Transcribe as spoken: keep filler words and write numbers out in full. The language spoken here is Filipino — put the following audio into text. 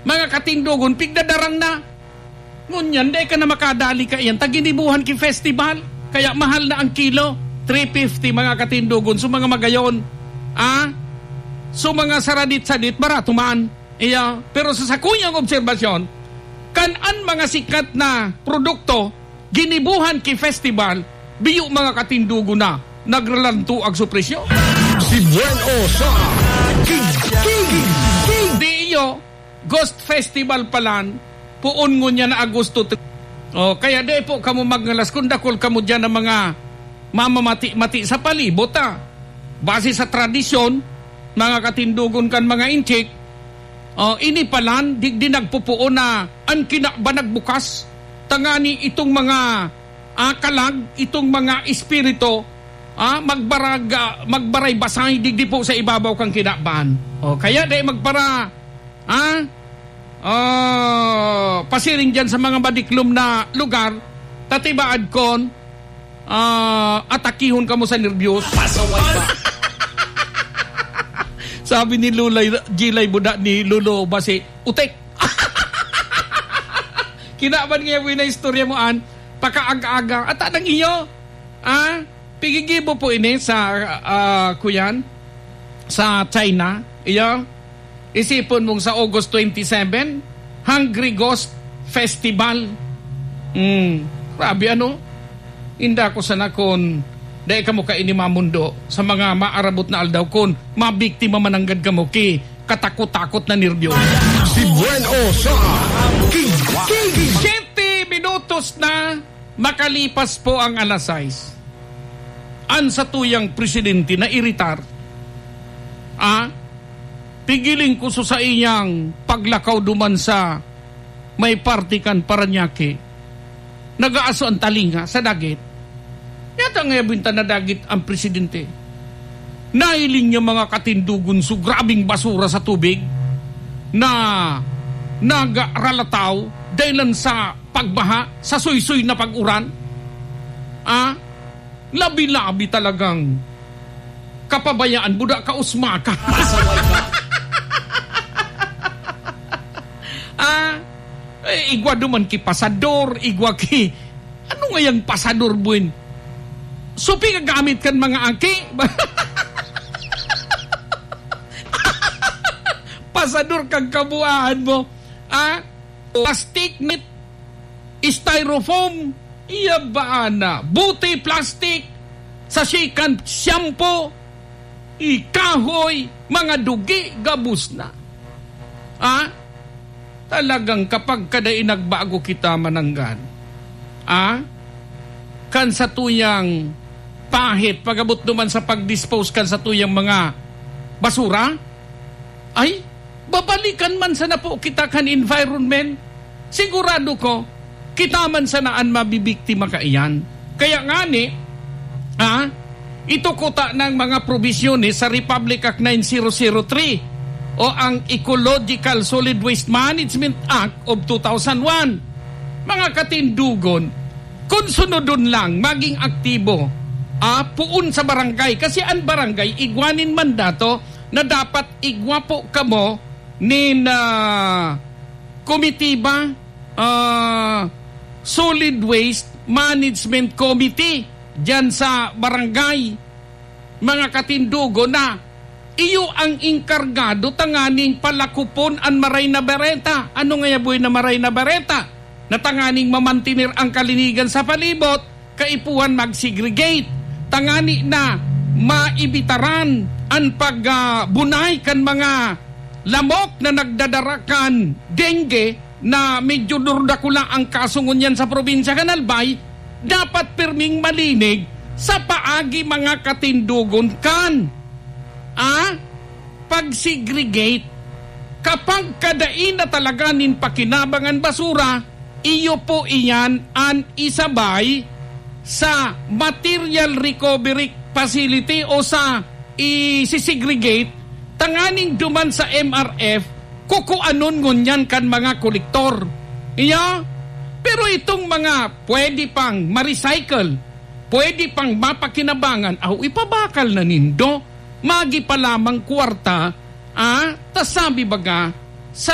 Mga katindugon, pigdadarang na. Ngunyan, di ka na makadali ka yan. Taginibuhan ki festival. Kaya mahal na ang kilo. three fifty mga katindugon. So mga magayon. Ah? So mga saradit-sadit, barato man. Iya. Pero sa sakuyang obserbasyon, kanan mga sikat na produkto, ginibuhan ki festival, biyo mga katindugon na, nagralanto ang supresyo. Si Bueno sa King King King. Di iyo, Ghost Festival palan, puon ngo niya na Agosto. O, kaya di po kamo magnalas, kung dakol kamo dyan ng mga mamamati-mati sa palibot ha. Base sa tradisyon, mga katindugon kan mga inchik, o, ini palan, di, di nagpupuon na ang kinakbanag bukas, tangani itong mga ah, kalag, itong mga espirito, ah, magbaraga, magbaray basay digdi po sa ibabaw kang kinakban. O, kaya di magpara, ah, uh, pasiring dyan sa mga badiklom na lugar, tatibaad kon, uh, atakihon ka mo sa nervyos. Pasaway ba? Sabi ni Lulay, Gilay Buda ni Lulo Basi, utek. Kinaban nga yung na istorya mo an, pakaag-aga, at anang iyo, ah, pigigibo po ini sa, uh, kuyan, sa China, iyo, isipon mong sa August twenty-seven, Hungry Ghost Festival. Hmm, grabe ano? Inda ko sana kon, dahil ka mo ka ini mamundo sa mga maarabot na aldaw kon, mabiktima mananggad ka mo ki, katakot-takot na nervyo. Si Bueno sa King King. Siyete minutos na makalipas po ang alas sais. An sa tuyang presidente na iritar, ah, pigiling ko so sa iyang paglakaw duman sa may partikan Paranaque. Nagaaso ang talinga sa dagit. Yata nga binta na dagit ang presidente. Nailing niya mga katindugon so grabing basura sa tubig na nagaralataw dahilan sa pagbaha, sa suy-suy na pag-uran. Ah, labi-labi talagang kapabayaan, buda ka usmaka. Pasaway ba? Ah, eh, igwa duman ki pasador, igwa ki, ano nga yung pasador buin? Supi ka gamit kan mga aki? Pasador kang kabuuan mo. Ah, plastic nit, styrofoam, iya ba na, buti plastic, sasikan shampoo, ikahoy, mga dugi, gabus na. Ah, talagang kapag kada inagbago kita mananggan, ah, kan sa tuyang pahit, pagabot naman sa pag-dispose kan sa tuyang mga basura, ay, babalikan man sana po kita kan environment. Sigurado ko, kita man sanaan mabibiktima ka iyan. Kaya nga ni, ah, ito kuta ng mga probisyones sa Republic Act nine thousand three o ang Ecological Solid Waste Management Act of two thousand one. Mga katindugon, kung sunodon lang, maging aktibo, ah, puun sa barangay. Kasi ang barangay, igwanin mandato na dapat igwapo ka mo ni na komitiba, uh, Solid Waste Management Committee dyan sa barangay. Mga katindugo na iyo ang inkargado tanganing palakupon ang maray na bereta. Ano nga yaboy na maray na bereta? Na tanganing mamantinir ang kalinigan sa palibot, kaipuhan mag-segregate. Tangani na maibitaran ang pagbunay uh, kan mga lamok na nagdadarakan dengue na medyo durdakula ang kasungon yan sa probinsya Kanalbay, dapat pirming malinig sa paagi mga katindugon kan. Ah, pag-segregate, kapag kadain na talaga nin pakinabangan basura, iyo po iyan ang isabay sa material recovery facility o sa i-segregate, tanganing duman sa M R F, kukuanon ngunyan kan mga kolektor. Iya, pero itong mga pwede pang ma-recycle, pwede pang mapakinabangan, aw ipabakal na nindo, magi pa lamang kwarta, ah, tas sabi baga,